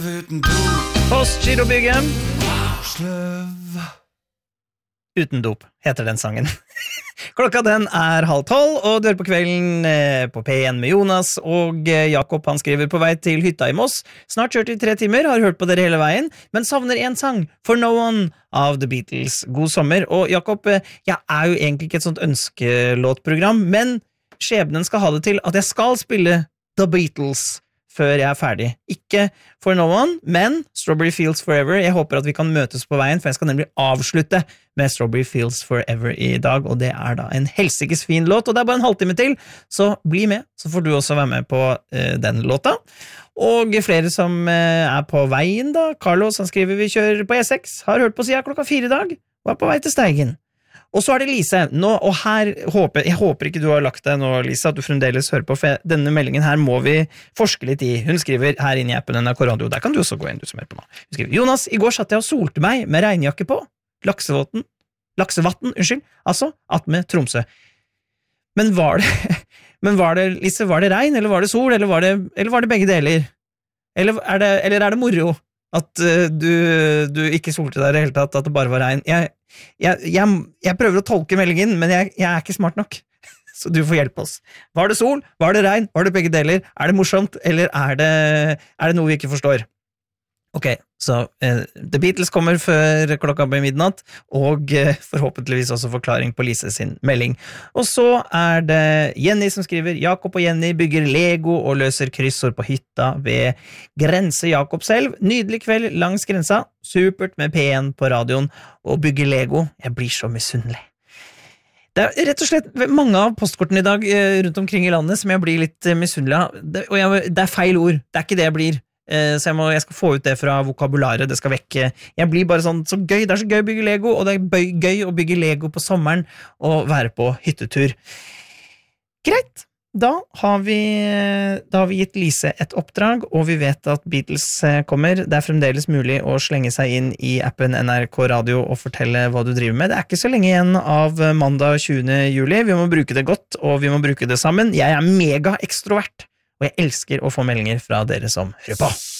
Post Girobygget Uten dop heter den sangen. Klokka den 11:30, og du hører på kvelden på P1 med Jonas, og Jakob han skriver på vei til hytta i Moss. Snart kjørt i 3 timer, har hørt på dere hele veien, men savner en sang, For No One av The Beatles. God sommer. Og Jakob, jeg jo egentlig ikke et sånt ønskelåtprogram, men skjebnen skal ha det til at jeg skal spille The Beatles før jeg ferdig. Ikke For No One, men Strawberry Fields Forever. Jeg håper at vi kan møtes på veien, for jeg skal nemlig avslutte med Strawberry Fields Forever i dag, og det da en helsikes fin låt, og det bare en halvtime til, så bli med, så får du også være med på den låta. Og flere som på veien da, Carlos han skriver vi kjører på E6, har hørt på siden klokka 4 i dag, og på vei til Steigen. Og så det Lise, nå, og her jeg håper ikke du har lagt deg nå, Lise, at du fremdeles hører på, for denne meldingen her må vi forske litt i. Hun skriver her inne i appen NRK Radio, der kan du også gå inn, du som på nå. Hun skriver, Jonas, i går satt jeg og solte meg med regnjakke på, laksevatten, altså, at med Tromsø. Men var det, Lise, var det regn, eller var det sol, eller var det begge deler? Eller det moro at du ikke solte deg i det hele tatt, at det bare var regn? Jeg prøver å tolke meldingen, men jeg ikke smart nok, så du får hjelpe oss. Var det sol? Var det regn? Var det begge deler? Det morsomt, eller det noe vi ikke forstår? Ok, så The Beatles kommer før klokka blir midnatt, og forhåpentligvis også forklaring på Lise sin melding. Og så det Jenny som skriver, Jakob og Jenny bygger Lego og løser kryssord på hytta ved Grense Jakobselv. Nydelig kveld langs grensa, supert med P1 på radioen, og bygger Lego. Jeg blir så misunnelig. Det rett og slett mange av postkortene i dag rundt omkring i landet som jeg blir litt misunnelig av, og det feil ord, det ikke det jeg blir. Så jeg skal få ut det fra vokabularet, det skal vekke. Jeg blir bare sånn, så gøy, det så gøy å bygge Lego, og det gøy å bygge Lego på sommeren og være på hyttetur. Greit, da har vi gitt Lise et oppdrag, og vi vet at Beatles kommer. Det fremdeles mulig å slenge seg inn i appen NRK Radio og fortelle hva du driver med. Det ikke så lenge igjen av mandag 20. juli. Vi må bruke det godt, og vi må bruke det sammen. Jeg mega ekstrovert. Og jeg elsker å få meldinger fra dere som hører på.